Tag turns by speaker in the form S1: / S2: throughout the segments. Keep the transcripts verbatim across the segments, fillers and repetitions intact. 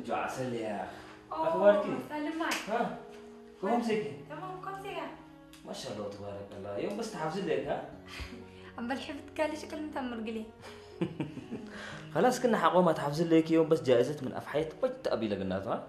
S1: نجوا عسل يا أخبارك؟
S2: سلم معي.
S1: ها؟ كم زيك؟
S2: تمام كم زيك؟
S1: ما شاء الله تبارك الله يوم بس تحافظ لك ها؟
S2: أم بالحفظ قال لي شكل متمر قلي.
S1: خلاص كنا حقوم تحافظ لك يوم بس جائزة من أفحيت بجت أبي لقناته ها؟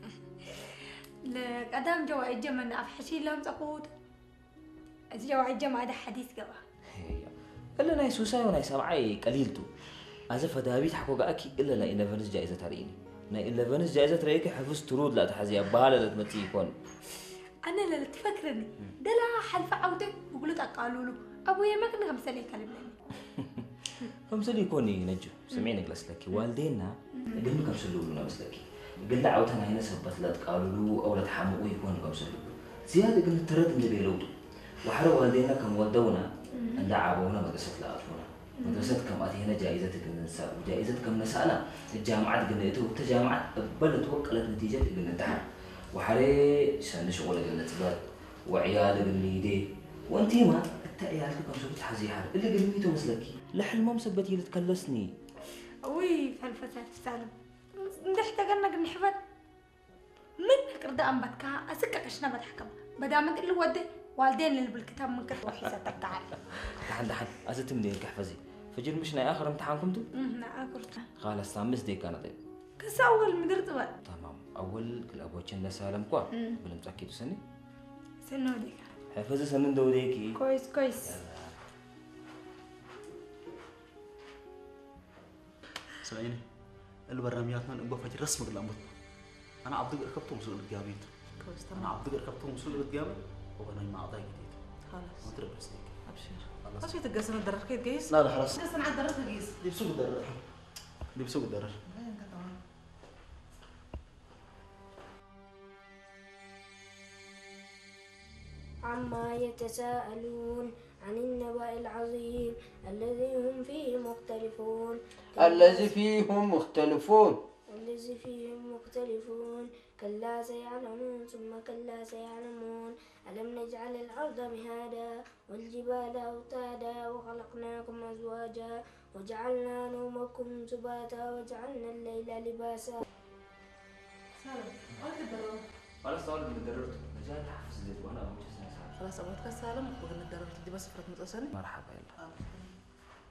S2: لك أدام جوا إجا من أفحشي لهم تقود. أز جوا إجا ما هذا حديث جوا.
S1: إلا ناي سوساي وناي سمعي قليلتو. أزف دابيت حقوق أكي إلا لا إلا فنس جائزة تريني. نا إلا فنس جائزة تريك حفظ ترود لا تحزي أبالا لا تمتي يكون.
S2: أنا لا تفكرني. دلا حلف عودة بقولوا تقالوا له أبويا ما كنا خمسة لي كلمني.
S1: خمسة لي كوني نجو سمعيني جلس لك والدينا قلنا كم سلولنا بس لك. قلنا عودنا هنا سبت لا تقالوا له أو لا تحمقوا يكون كم سلولنا. زيادة قلنا ترد اللي بيلودو. وحروا والدينا كم ودونا أن دعونا مدرسة لا أطفونا. مدرسة كم أتينا جائزة قلنا نساء وجائزة كم نسأنا الجامعة قلنا يتو تجامعة بلد وقلت نتيجة قلنا امتحان وحري سنة شغل قلنا تبات وعيال قلنا يدي وانتي ما انت عيالك كم سويت حزي حار اللي قلنا ميتو مسلكي لحل ما مسبتي اللي تكلسني
S2: وي فالفتاة سالم ندحت قلنا قلنا حفظ من كرد أم بتكا أسكك عشنا بتحكم بدامك اللي ودي والدين اللي بالكتاب من كتب وحيسة تبتعال
S1: دحن دحن أزت منين كحفظي فجر مشنا آخر امتحانكم تو؟
S2: امم آخرت
S1: خلاص سامس دي كانت طيب
S2: كس أول مدرت بقى
S1: تمام أول كل أبو تشنا سالم كوا بلم تأكيد سني
S2: سنو ديك
S1: حفظي سنن دو ديكي
S2: كويس كويس
S3: سمعيني البرنامجات من أبغى فجر رسم الأمر أنا عبد ركبته مسؤول الجامعة
S2: كويس
S3: أنا
S2: تمام
S3: عبد ركبته مسؤول الجامعة وأنا ما أعطيه جديد
S4: خلاص
S3: ما ترى بس ديك
S4: ابشر اصلا تقسم الدرر كيف تقيس؟
S3: لا لا خلاص
S4: قسم على الدرر تقيس
S3: دي بسوق الدرر دي بسوق الدرر
S5: عما يتساءلون عن النبأ العظيم الذي هم فيه مختلفون
S6: الذي فيهم مختلفون
S5: الذي فيهم مختلفون كلا سيعلمون ثم كلا سيعلمون ألم نجعل الأرض مهادا والجبال أوتادا وخلقناكم أزواجا وجعلنا نومكم سباتا وجعلنا الليل لباسا.
S4: سالم وين الدرر؟
S1: خلاص طالب من الدرر نجاة حفظ لك وأنا أبو جسنا
S4: خلاص أبغى سالم وقلنا الدرر تدي بس فرت متصلني
S1: مرحبا يلا